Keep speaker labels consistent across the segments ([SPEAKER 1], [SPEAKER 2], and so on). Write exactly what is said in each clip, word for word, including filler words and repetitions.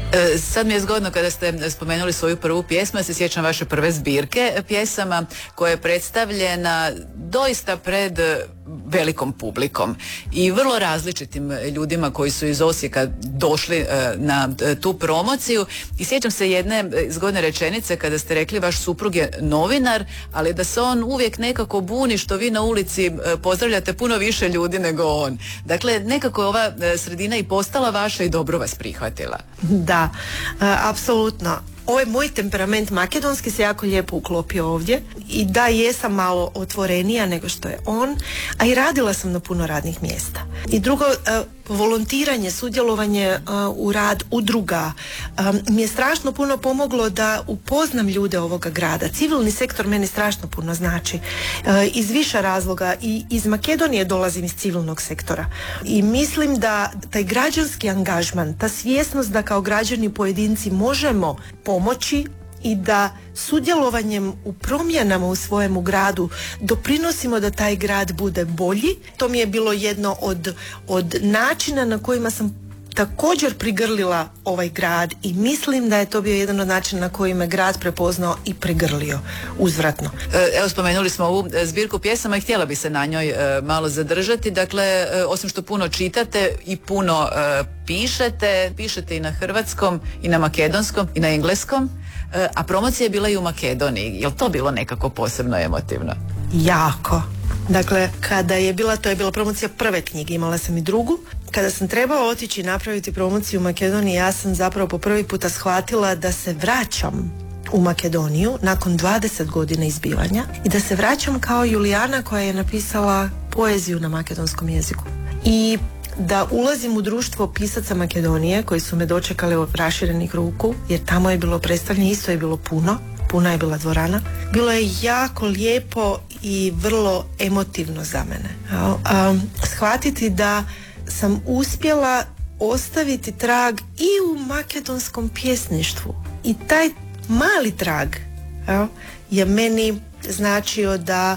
[SPEAKER 1] E, sad mi je zgodno kada ste spomenuli svoju prvu pjesmu, ja se sjećam vaše prve zbirke pjesama koja je predstavljena doista pred velikom publikom i vrlo različitim ljudima koji su iz Osijeka došli e, na e, tu promociju i sjećam se jedne zgodne rečenice kada ste rekli vaš suprug je novinar, ali da se on uvijek nekako buni što vi na ulici e, pozdravljate puno više ljudi nego on. Dakle, nekako je ova e, sredina i postala vaša i dobro vas prihvatila.
[SPEAKER 2] Da, e, apsolutno. Ovaj moj temperament makedonski se jako lijepo uklopio ovdje i da, jesam malo otvorenija nego što je on, a i radila sam na puno radnih mjesta. I drugo, volontiranje, sudjelovanje u rad udruga mi je strašno puno pomoglo da upoznam ljude ovoga grada. Civilni sektor meni strašno puno znači. Iz više razloga i iz Makedonije dolazim iz civilnog sektora. I mislim da taj građanski angažman, ta svjesnost da kao građani pojedinci možemo pomoći i da sudjelovanjem u promjenama u svojemu gradu doprinosimo da taj grad bude bolji. To mi je bilo jedno od, od načina na kojima sam također prigrlila ovaj grad i mislim da je to bio jedan od načina na koji me grad prepoznao i prigrlio uzvratno.
[SPEAKER 1] Evo, spomenuli smo ovu zbirku pjesama i htjela bi se na njoj e, malo zadržati. Dakle, e, osim što puno čitate i puno e, pišete, pišete i na hrvatskom i na makedonskom i na engleskom, e, a promocija je bila i u Makedoniji. Je li to bilo nekako posebno emotivno?
[SPEAKER 2] Jako. Dakle, kada je bila, to je bila promocija prve knjige, imala sam i drugu. Kada sam trebala otići i napraviti promociju u Makedoniji, ja sam zapravo po prvi puta shvatila da se vraćam u Makedoniju nakon dvadeset godina izbivanja i da se vraćam kao Julijana koja je napisala poeziju na makedonskom jeziku. I da ulazim u društvo pisaca Makedonije koji su me dočekali od raširenih ruku, jer tamo je bilo predstavljanje, isto je bilo puno, puna je bila dvorana. Bilo je jako lijepo i vrlo emotivno za mene. Um, shvatiti da sam uspjela ostaviti trag i u makedonskom pjesništvu. I taj mali trag ja, je meni značio da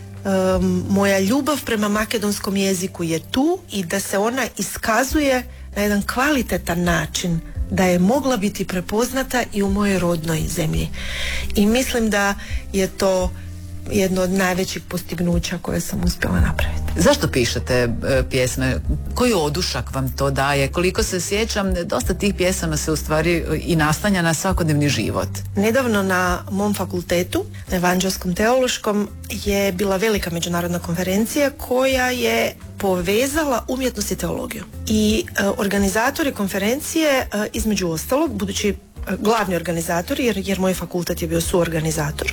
[SPEAKER 2] um, moja ljubav prema makedonskom jeziku je tu i da se ona iskazuje na jedan kvalitetan način, da je mogla biti prepoznata i u mojoj rodnoj zemlji. I mislim da je to jedno od najvećih postignuća koje sam uspjela napraviti.
[SPEAKER 1] Zašto pišete e, pjesme? Koji odušak vam to daje? Koliko se sjećam, dosta tih pjesama se u stvari i naslanja na svakodnevni život.
[SPEAKER 2] Nedavno na mom fakultetu, na Evanđelskom teološkom, je bila velika međunarodna konferencija koja je povezala umjetnost i teologiju. I e, organizatori konferencije, e, između ostalog, budući e, glavni organizatori, jer, jer moj fakultet je bio suorganizator,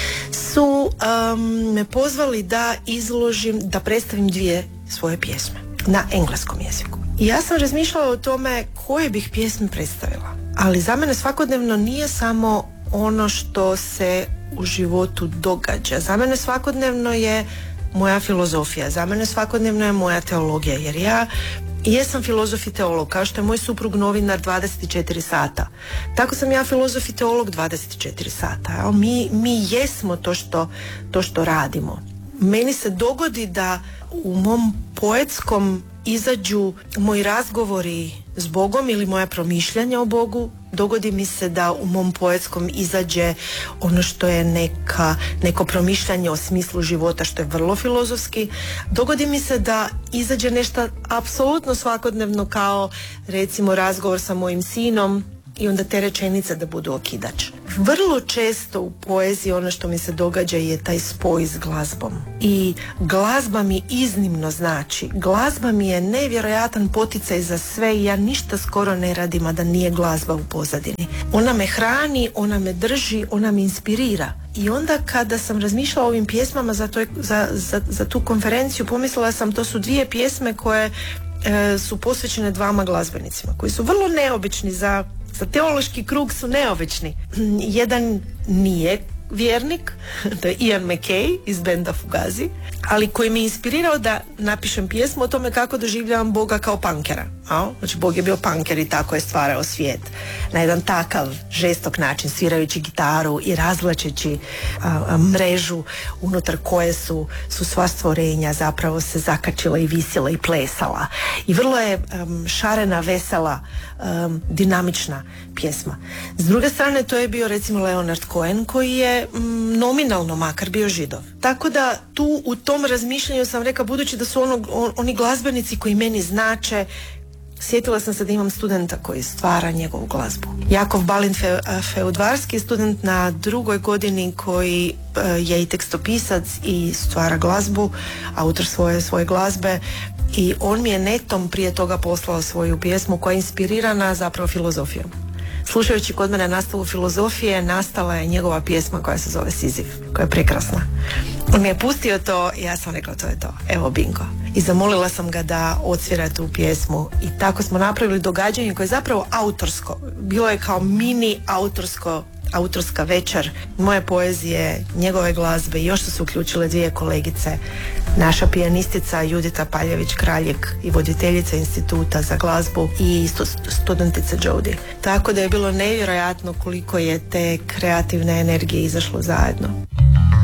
[SPEAKER 2] su um, me pozvali da izložim, da predstavim dvije svoje pjesme na engleskom jeziku. I ja sam razmišljala o tome koje bih pjesme predstavila. Ali za mene svakodnevno nije samo ono što se u životu događa. Za mene svakodnevno je moja filozofija, za mene svakodnevno je moja teologija, jer ja jesam filozof i teolog, kao što je moj suprug novinar dvadeset četiri sata. Tako sam ja filozof i teolog dvadeset četiri sata. Mi, mi jesmo to što, to što radimo. Meni se dogodi da u mom poetskom izađu moji razgovori s Bogom ili moja promišljanja o Bogu. Dogodi mi se da u mom poetskom izađe ono što je neka, neko promišljanje o smislu života, što je vrlo filozofski. Dogodi mi se da izađe nešto apsolutno svakodnevno, kao recimo razgovor sa mojim sinom, i onda te rečenice da budu okidač. Vrlo često u poeziji ono što mi se događa je taj spoj s glazbom. I glazba mi iznimno znači. Glazba mi je nevjerojatan poticaj za sve i ja ništa skoro ne radim, a da nije glazba u pozadini. Ona me hrani, ona me drži, ona me inspirira. I onda kada sam razmišljala o ovim pjesmama za, to, za, za, za tu konferenciju, pomislila sam to su dvije pjesme koje e, su posvećene dvama glazbenicima, koji su vrlo neobični za Za teološki krug, su neobični. Jedan nije vjernik, to je Ian MacKaye iz benda Fugazi, ali koji me inspirirao da napišem pjesmu o tome kako doživljavam Boga kao punkera. A? Znači Bog je bio punker i tako je stvarao svijet na jedan takav žestok način, svirajući gitaru i razvlačeći a, a, mrežu unutar koje su, su sva stvorenja zapravo se zakačila i visila i plesala. I vrlo je um, šarena, vesela, um, dinamična pjesma. S druge strane, to je bio recimo Leonard Cohen, koji je um, nominalno makar bio Židov. Tako da tu u tom razmišljanju sam rekla, budući da su ono, on, oni glazbenici koji meni znače, sjetila sam se da imam studenta koji stvara njegovu glazbu. Jakov Balin Fe, Feudvarski, student na drugoj godini koji uh, je i tekstopisac i stvara glazbu, autor svoje, svoje glazbe, i on mi je netom prije toga poslao svoju pjesmu koja je inspirirana zapravo filozofijom. Slušajući kod mene nastavu filozofije, nastala je njegova pjesma koja se zove Sizif, koja je prekrasna. On mi je pustio to i ja sam rekla, to je to, evo bingo. I zamolila sam ga da odsvira tu pjesmu i tako smo napravili događanje koje je zapravo autorsko. Bilo je kao mini autorsko autorska večer moje poezije, njegove glazbe i još su se uključile dvije kolegice, naša pijanistica Judita Paljević-Kraljek i voditeljica instituta za glazbu i studentica Jody. Tako da je bilo nevjerojatno koliko je te kreativne energije izašlo zajedno.